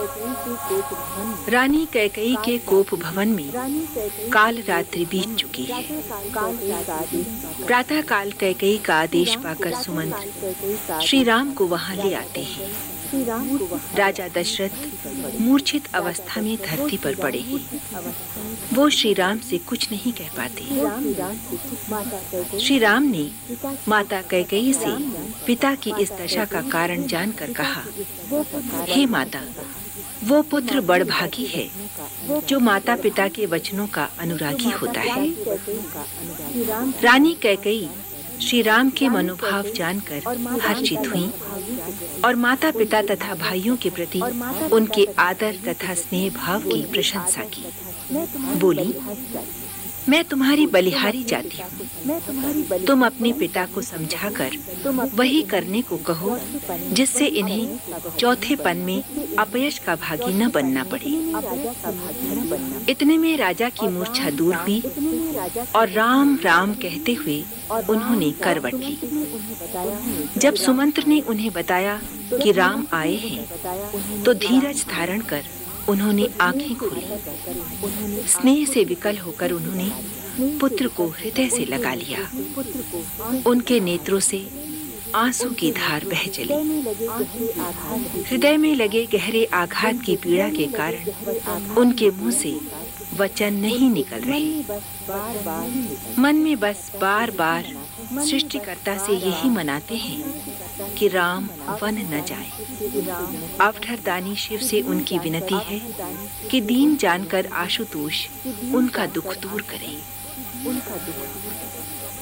रानी कैकेयी के कोप भवन में काल रात्रि बीत चुकी है। प्रातः काल कैकेयी का आदेश पाकर सुमंत्र श्री राम को वहां ले आते हैं। राजा दशरथ मूर्छित अवस्था में धरती पर पड़े हैं। वो श्री राम से कुछ नहीं कह पाते। श्री राम ने माता कैकेयी से पिता की इस दशा का कारण जानकर कहा, हे माता, वो पुत्र बड़भागी है जो माता पिता के वचनों का अनुरागी होता है। रानी कैकेयी श्री राम के मनोभाव जानकर हर्षित हुई और माता पिता तथा भाइयों के प्रति उनके आदर तथा स्नेह भाव की प्रशंसा की। बोली, मैं तुम्हारी बलिहारी जाती हूँ। तुम अपने पिता को समझाकर वही करने को कहो जिससे इन्हें चौथेपन में अपयश का भागी न बनना पड़े। इतने में राजा की मूर्छा दूर हुई और राम राम कहते हुए उन्होंने करवट ली। जब सुमंत्र ने उन्हें बताया कि राम आए हैं तो धीरज धारण कर उन्होंने आंखें खोली। स्नेह से विकल होकर उन्होंने पुत्र को हृदय से लगा लिया। उनके नेत्रों से आंसू की धार बह चली। हृदय में लगे गहरे आघात की पीड़ा के कारण उनके मुंह से वचन नहीं निकल रहे। मन में बस बार बार सृष्टिकर्ता से यही मनाते हैं कि राम वन न जाए। अवठरदानी शिव से उनकी विनती है कि दीन जानकर आशुतोष उनका दुख दूर करे।